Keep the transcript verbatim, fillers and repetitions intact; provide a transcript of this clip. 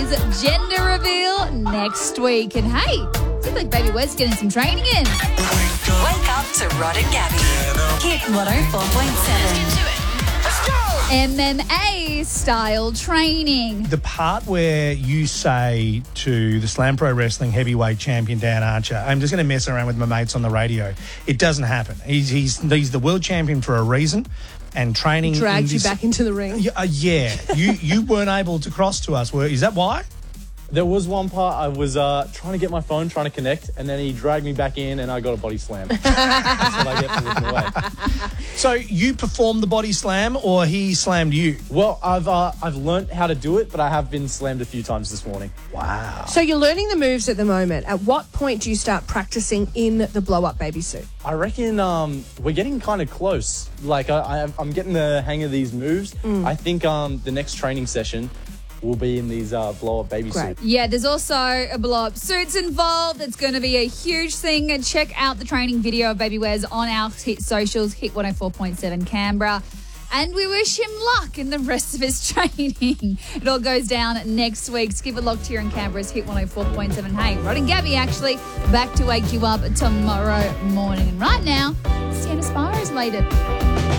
Wes gender reveal next week. And hey, seems like baby Wes getting some training in. Wake up to Rod and Gabby. Hit one oh four point seven. M M A style training. The part where you say to the Slam Pro Wrestling heavyweight champion Dan Archer, I'm just going to mess around with my mates on the radio. It doesn't happen. He's he's, he's the world champion for a reason, and training Dragged in you this, back into the ring. Yeah, uh, yeah. you you weren't able to cross to us. Were is that why? There was one part I was uh, trying to get my phone, trying to connect, and then he dragged me back in and I got a body slam. That's what I get for looking away. So you performed the body slam, or he slammed you? Well, I've uh, I've learnt how to do it, but I have been slammed a few times this morning. Wow. So you're learning the moves at the moment. At what point do you start practicing in the blow-up baby suit? I reckon um, we're getting kind of close. Like, I, I, I'm getting the hang of these moves. Mm. I think um, the next training session will be in these uh, blow-up baby Great. suits. Yeah, there's also a blow-up suits involved. It's going to be a huge thing. Check out the training video of Baby Wes on our hit socials, Hit one oh four point seven Canberra. And we wish him luck in the rest of his training. It all goes down next week. Skip it locked here in Canberra's Hit one oh four point seven. Hey, Rod and Gabby actually back to wake you up tomorrow morning. And right now, Sienna Spire is later.